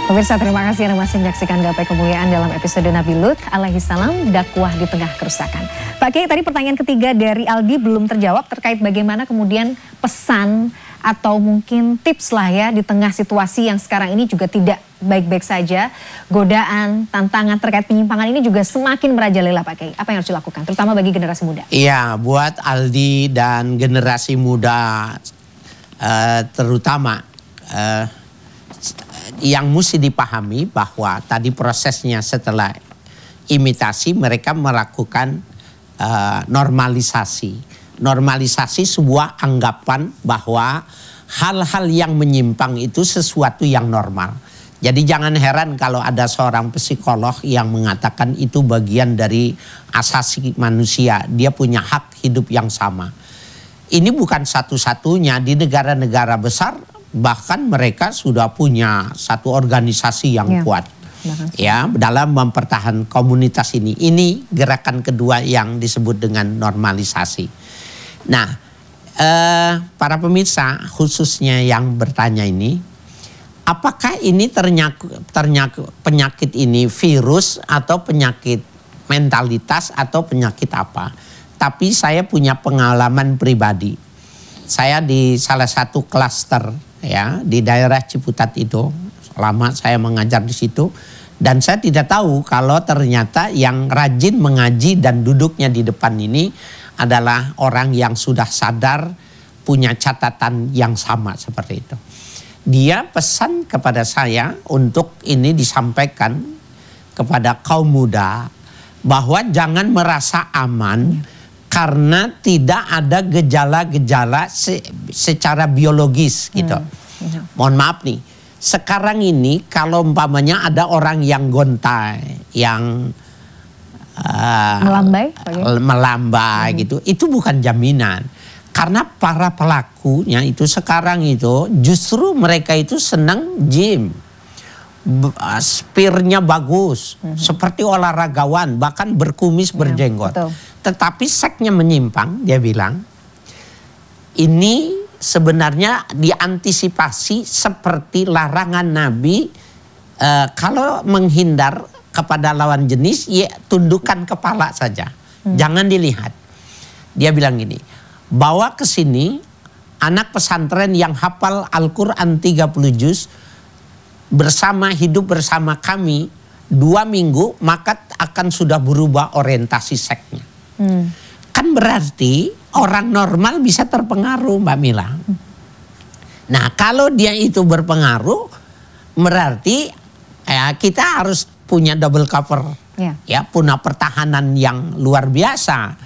Pemirsa, terima kasih Anda masih menyaksikan Gapai Kemuliaan dalam episode Nabi Lut alaihi salam, dakwah di tengah kerusakan. Pak Kiai, tadi pertanyaan ketiga dari Aldi belum terjawab terkait bagaimana kemudian pesan atau mungkin tips lah ya di tengah situasi yang sekarang ini juga tidak baik-baik saja. Godaan, tantangan terkait penyimpangan ini juga semakin merajalela Pak Kiai. Apa yang harus dilakukan, terutama bagi generasi muda? Iya, buat Aldi dan generasi muda terutama yang mesti dipahami bahwa tadi prosesnya setelah imitasi mereka melakukan normalisasi. Normalisasi sebuah anggapan bahwa hal-hal yang menyimpang itu sesuatu yang normal. Jadi jangan heran kalau ada seorang psikolog yang mengatakan itu bagian dari asasi manusia. Dia punya hak hidup yang sama. Ini bukan satu-satunya, di negara-negara besar bahkan mereka sudah punya satu organisasi yang kuat ya dalam mempertahankan komunitas ini. Ini gerakan kedua yang disebut dengan normalisasi. Nah, para pemirsa khususnya yang bertanya ini, apakah ini penyakit ini virus atau penyakit mentalitas atau penyakit apa? Tapi saya punya pengalaman pribadi. Saya di salah satu klaster ya di daerah Ciputat itu, lama saya mengajar di situ, dan saya tidak tahu kalau ternyata yang rajin mengaji dan duduknya di depan ini adalah orang yang sudah sadar, punya catatan yang sama seperti itu. Dia pesan kepada saya untuk ini disampaikan kepada kaum muda bahwa jangan merasa aman karena tidak ada gejala-gejala secara biologis gitu. Mohon maaf nih, sekarang ini kalau umpamanya ada orang yang gontai, yang melambai gitu, itu bukan jaminan. Karena para pelakunya itu sekarang itu justru mereka itu senang gym. Spirnya bagus, seperti olahragawan, bahkan berkumis berjenggot. Tetapi seksnya menyimpang, dia bilang, ini sebenarnya diantisipasi seperti larangan Nabi, kalau menghindar kepada lawan jenis, ya tundukkan kepala saja, jangan dilihat. Dia bilang gini, bawa ke sini anak pesantren yang hafal Al-Quran 30 juz, hidup bersama kami 2 minggu, maka akan sudah berubah orientasi seksnya. Kan berarti orang normal bisa terpengaruh, Mbak Mila. Nah, kalau dia itu berpengaruh, berarti ya, kita harus punya double cover, ya punya pertahanan yang luar biasa.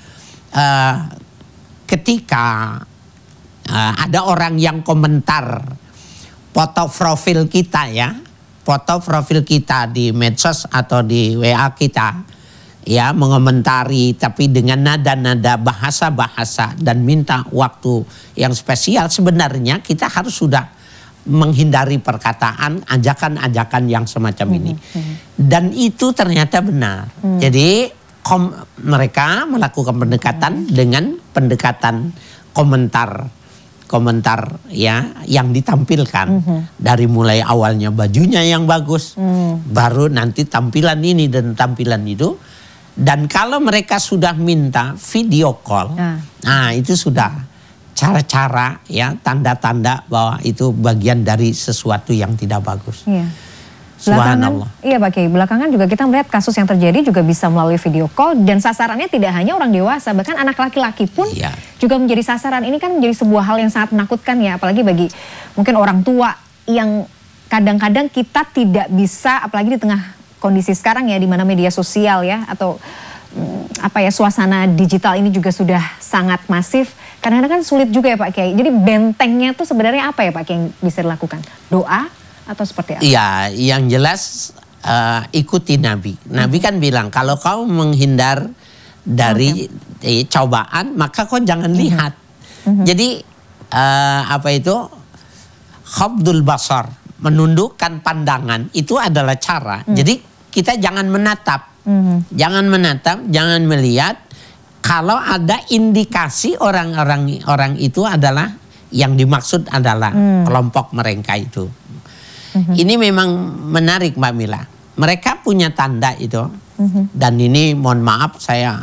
Ketika ada orang yang komentar foto profil kita ya, foto profil kita di medsos atau di WA kita, ya mengomentari tapi dengan nada-nada bahasa-bahasa dan minta waktu yang spesial, sebenarnya kita harus sudah menghindari perkataan ajakan-ajakan yang semacam ini. Dan itu ternyata benar. Jadi mereka melakukan pendekatan dengan pendekatan komentar ya yang ditampilkan dari mulai awalnya bajunya yang bagus, baru nanti tampilan ini dan tampilan itu. Dan kalau mereka sudah minta video call, nah itu sudah cara-cara ya, tanda-tanda bahwa itu bagian dari sesuatu yang tidak bagus. Subhanallah. Iya Pak Kiai, belakangan juga kita melihat kasus yang terjadi juga bisa melalui video call, dan sasarannya tidak hanya orang dewasa, bahkan anak laki-laki pun juga menjadi sasaran. Ini kan menjadi sebuah hal yang sangat menakutkan ya, apalagi bagi mungkin orang tua yang kadang-kadang kita tidak bisa, apalagi di tengah kondisi sekarang ya, di mana media sosial ya atau suasana digital ini juga sudah sangat masif. Kadang-kadang kan sulit juga ya Pak Kiai. Jadi bentengnya tuh sebenarnya apa ya Pak Kiai yang bisa dilakukan? Doa atau seperti apa? Iya, yang jelas ikuti Nabi. Nabi kan bilang kalau kau menghindar dari cobaan, maka kau jangan lihat. Jadi khabdul basar, menundukkan pandangan, itu adalah cara. Jadi kita jangan menatap, jangan melihat. Kalau ada indikasi orang itu adalah yang dimaksud adalah kelompok mereka itu. Ini memang menarik Mbak Mila. Mereka punya tanda itu. Dan ini mohon maaf saya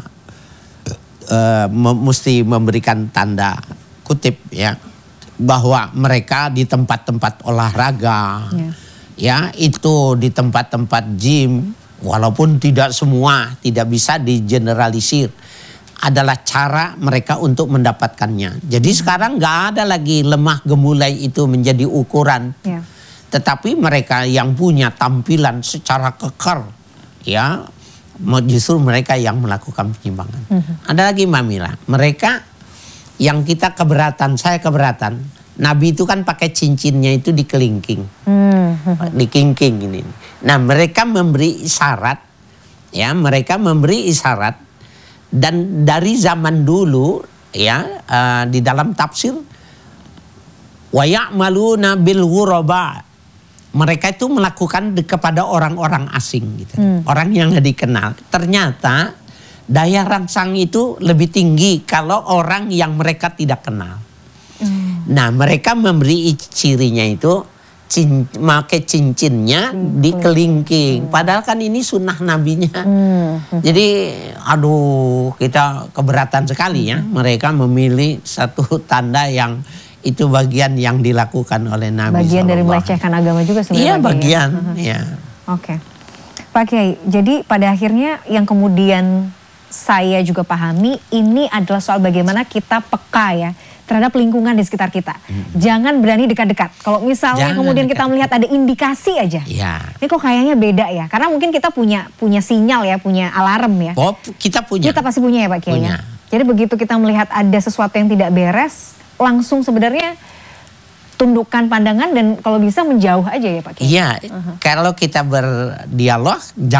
mesti memberikan tanda kutip ya. Bahwa mereka di tempat-tempat olahraga. Ya itu di tempat-tempat gym. Walaupun tidak semua, tidak bisa digeneralisir. Adalah cara mereka untuk mendapatkannya. Jadi sekarang nggak ada lagi lemah gemulai itu menjadi ukuran. Tetapi mereka yang punya tampilan secara kekar, ya justru mereka yang melakukan penyimpangan. Ada lagi Mbak Mila, mereka yang kita keberatan, saya keberatan. Nabi itu kan pakai cincinnya itu dikelingking, dikingking ini. Nah mereka memberi isyarat, ya mereka memberi isyarat. Dan dari zaman dulu ya di dalam tafsir wa ya'maluna bil ghuraba, mereka itu melakukan kepada orang-orang asing gitu. Orang yang nggak dikenal. Ternyata daya rangsang itu lebih tinggi kalau orang yang mereka tidak kenal. Nah, mereka memberi cirinya itu pakai cincinnya dikelingking. Padahal kan ini sunnah nabinya. Jadi aduh kita keberatan sekali ya. Mereka memilih satu tanda yang itu bagian yang dilakukan oleh Nabi. Bagian dari melecehkan agama juga sebenarnya. Iya bagian. Ya. Oke. Pak Kiai, jadi pada akhirnya yang kemudian saya juga pahami ini adalah soal bagaimana kita peka ya terhadap lingkungan di sekitar kita. Jangan berani dekat-dekat. Kalau misalnya kemudian kita melihat ada indikasi aja. Ini kok kayaknya beda ya. Karena mungkin kita punya sinyal ya, punya alarm ya. Oh, kita punya. Kita pasti punya ya Pak Kiai. Jadi begitu kita melihat ada sesuatu yang tidak beres, langsung sebenarnya tundukkan pandangan dan kalau bisa menjauh aja ya Pak Kiai. Iya, kalau kita berdialog